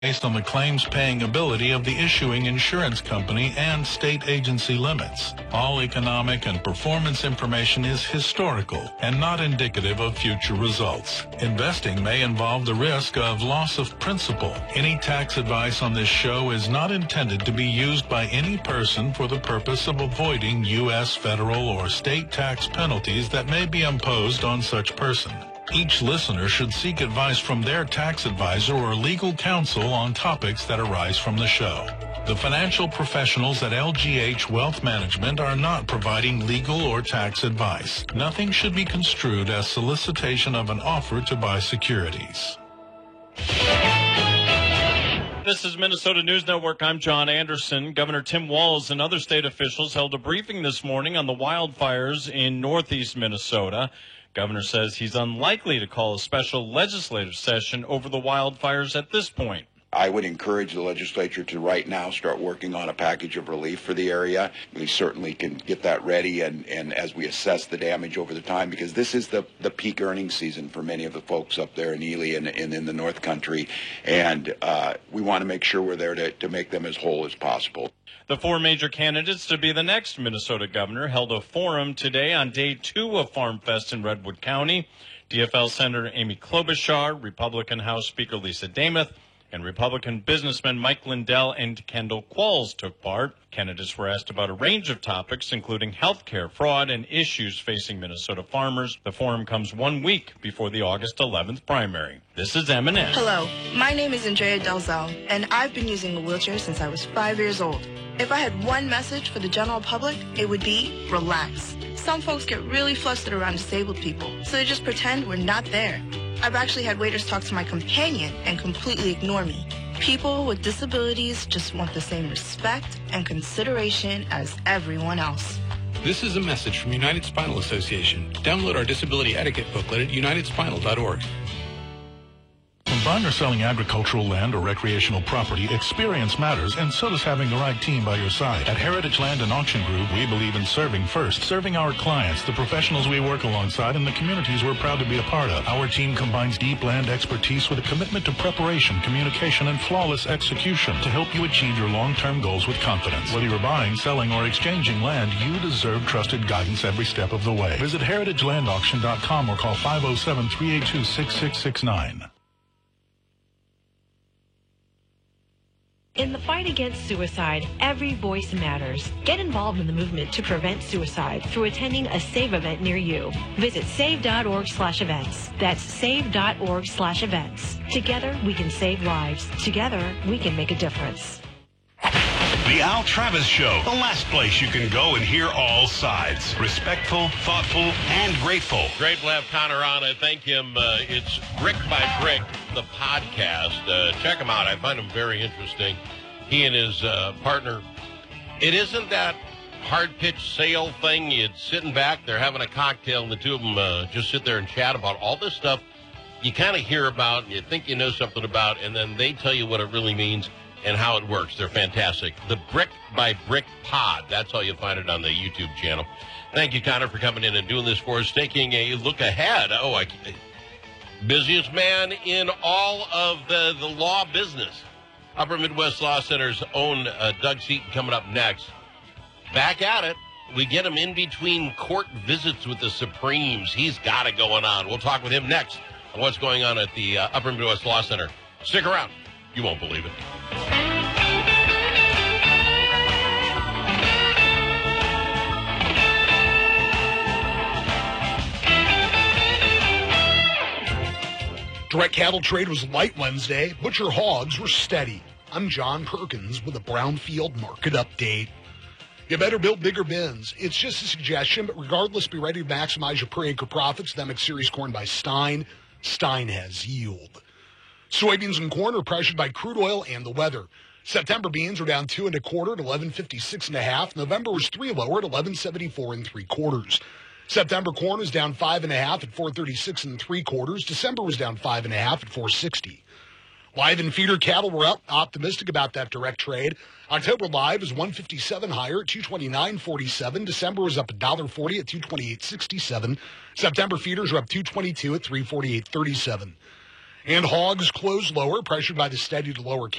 based on the claims-paying ability of the issuing insurance company and state agency limits. All economic and performance information is historical and not indicative of future results. Investing may involve the risk of loss of principal. Any tax advice on this show is not intended to be used by any person for the purpose of avoiding U.S. federal or state tax penalties that may be imposed on such person. Each listener should seek advice from their tax advisor or legal counsel on topics that arise from the show. The financial professionals at LGH Wealth Management are not providing legal or tax advice. Nothing should be construed as solicitation of an offer to buy securities. This is Minnesota News Network. I'm John Anderson. Governor Tim Walz and other state officials held a briefing this morning on the wildfires in northeast Minnesota. Governor says he's unlikely to call a special legislative session over the wildfires at this point. I would encourage the legislature to right now start working on a package of relief for the area. We certainly can get that ready and as we assess the damage over the time, because this is the peak earnings season for many of the folks up there in Ely and in the North Country. And we want to make sure we're there to make them as whole as possible. The four major candidates to be the next Minnesota governor held a forum today on day 2 of Farm Fest in Redwood County. DFL Senator Amy Klobuchar, Republican House Speaker Lisa Demuth, and Republican businessmen Mike Lindell and Kendall Qualls took part. Candidates were asked about a range of topics, including health care, fraud, and issues facing Minnesota farmers. The forum comes 1 week before the August 11th primary. This is M&S. Hello, my name is Andrea Delzell, and I've been using a wheelchair since I was 5 years old. If I had one message for the general public, it would be relax. Some folks get really flustered around disabled people, so they just pretend we're not there. I've actually had waiters talk to my companion and completely ignore me. People with disabilities just want the same respect and consideration as everyone else. This is a message from United Spinal Association. Download our disability etiquette booklet at unitedspinal.org. When buying or selling agricultural land or recreational property, experience matters, and so does having the right team by your side. At Heritage Land and Auction Group, we believe in serving first, serving our clients, the professionals we work alongside, and the communities we're proud to be a part of. Our team combines deep land expertise with a commitment to preparation, communication, and flawless execution to help you achieve your long-term goals with confidence. Whether you're buying, selling, or exchanging land, you deserve trusted guidance every step of the way. Visit heritagelandauction.com or call 507-382-6669. In the fight against suicide, every voice matters. Get involved in the movement to prevent suicide through attending a SAVE event near you. Visit save.org/events. That's save.org/events. Together, we can save lives. Together, we can make a difference. The Al Travis Show, the last place you can go and hear all sides. Respectful, thoughtful, and grateful. Great to have Connor on. I thank him. It's Brick by Brick, the podcast. Check him out. I find him very interesting. He and his partner. It isn't that hard pitch sale thing. You're sitting back, they're having a cocktail, and the two of them just sit there and chat about all this stuff you kind of hear about, and you think you know something about, and then they tell you what it really means and how it works. They're fantastic. The Brick by Brick Pod. That's how you'll find it on the YouTube channel. Thank you, Connor, for coming in and doing this for us, taking a look ahead. Busiest man in all of the law business. Upper Midwest Law Center's own Doug Seaton coming up next. Back at it. We get him in between court visits with the Supremes. He's got it going on. We'll talk with him next on what's going on at the Upper Midwest Law Center. Stick around. You won't believe it. Direct cattle trade was light Wednesday. Butcher hogs were steady. I'm John Perkins with a Brownfield market update. You better build bigger bins. It's just a suggestion, but regardless, be ready to maximize your per acre profits. The mixed series corn by Stein. Stein has yield. Soybeans and corn are pressured by crude oil and the weather. September beans were down 2 1/4 at 11.56 1/2. November was 3 lower at 11.74 3/4. September corn was down 5 1/2 at 4.36 3/4. December was down 5 1/2 at 4.60. Live and feeder cattle were up, optimistic about that direct trade. October live is 157 higher at 229.47. December was up $1.40 at 228.67. September feeders are up 222 at 348.37. And hogs close lower, pressured by the steady to lower